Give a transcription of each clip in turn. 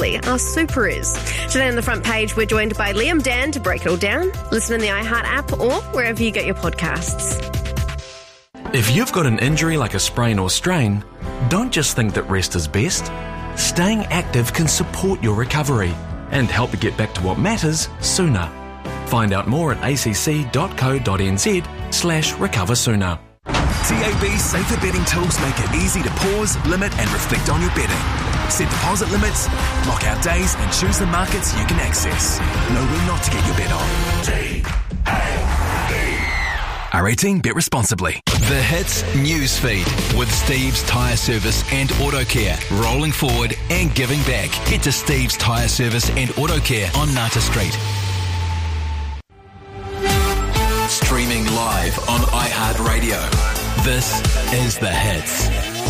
actually our super is. Today on the front page, we're joined by Liam Dan to break it all down. Listen in the iHeart app or wherever you get your podcasts. If you've got an injury like a sprain or strain, don't just think that rest is best. Staying active can support your recovery and help you get back to what matters sooner. Find out more at acc.co.nz/recoversooner. TAB's safer betting tools make it easy to pause, limit and reflect on your betting. Set deposit limits, lock out days and choose the markets you can access. Know when not to get your bet on. R18, bet responsibly. The Hits Newsfeed with Steve's Tyre Service and Auto Care. Rolling forward and giving back. Head to Steve's Tyre Service and Auto Care on Nata Street. Streaming live on iHeartRadio. This is The Hits.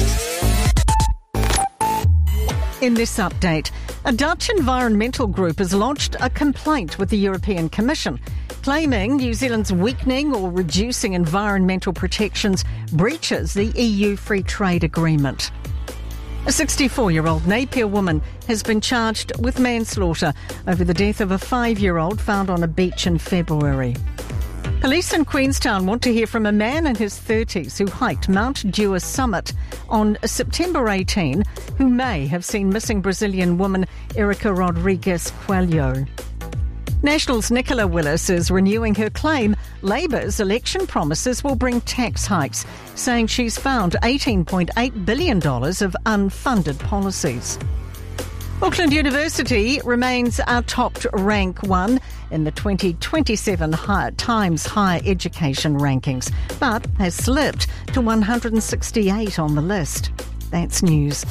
In this update, a Dutch environmental group has lodged a complaint with the European Commission, claiming New Zealand's weakening or reducing environmental protections breaches the EU Free Trade Agreement. A 64-year-old Napier woman has been charged with manslaughter over the death of a 5-year-old found on a beach in February. Police in Queenstown want to hear from a man in his 30s who hiked Mount Dewar summit on September 18, who may have seen missing Brazilian woman Erica Rodrigues Coelho. National's Nicola Willis is renewing her claim Labour's election promises will bring tax hikes, saying she's found $18.8 billion of unfunded policies. Auckland University remains our top rank one in the 2027 Times Higher Education rankings, but has slipped to 168 on the list. That's news.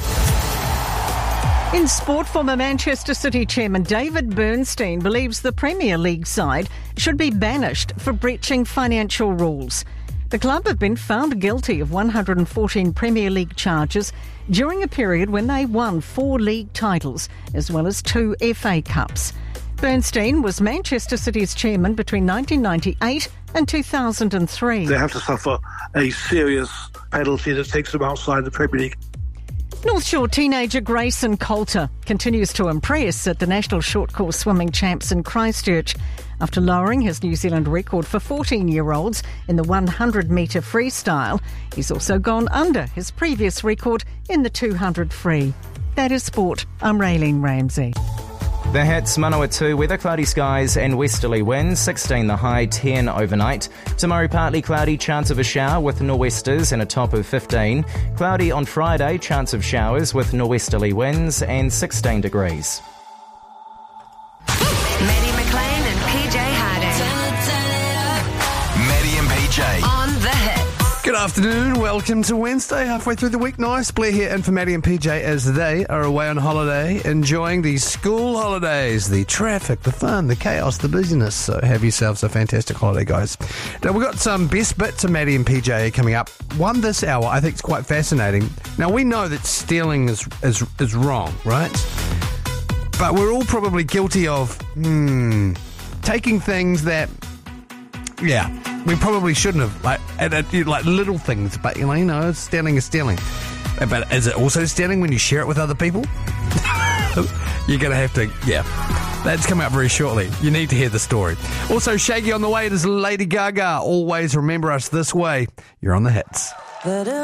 In sport, former Manchester City chairman David Bernstein believes the Premier League side should be banished for breaching financial rules. The club have been found guilty of 114 Premier League charges during a period when they won 4 league titles as well as 2 FA Cups. Bernstein was Manchester City's chairman between 1998 and 2003. They have to suffer a serious penalty that takes them outside the Premier League. North Shore teenager Grayson Coulter continues to impress at the National Short Course Swimming Champs in Christchurch after lowering his New Zealand record for 14-year-olds in the 100-metre freestyle. He's also gone under his previous record in the 200 free. That is sport. I'm Raylene Ramsey. The Hits, Manawatu, weather cloudy skies and westerly winds, 16 the high, 10 overnight. Tomorrow partly cloudy, chance of a shower with nor'westers and a top of 15. Cloudy on Friday, chance of showers with nor'westerly winds and 16 degrees. Maddie McLean and PJ Harding. Maddie and PJ. On The Hits. Good afternoon, welcome to Wednesday, halfway through the week. Nice, Blair here in for Maddie and PJ as they are away on holiday, enjoying the school holidays, the traffic, the fun, the chaos, the busyness. So have yourselves a fantastic holiday, guys. Now, we've got some best bits of Maddie and PJ coming up. One this hour I think is quite fascinating. Now, we know that stealing is wrong, right? But we're all probably guilty of taking things that, we probably shouldn't have, like little things, but stealing is stealing. But is it also stealing when you share it with other people? You're going to have to, that's coming up very shortly. You need to hear the story. Also, Shaggy on the way, it is Lady Gaga. Always remember us this way. You're on The Hits.